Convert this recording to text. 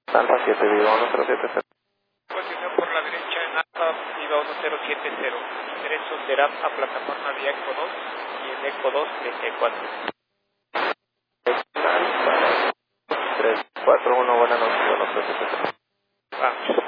Alfa 7, Viva 1070. Continúa por la derecha en Alfa, Viva 1070. Ingreso será a plataforma vía ECO 2 y en ECO 2 34. Alfa 341, buenas noches, 1070. Vamos.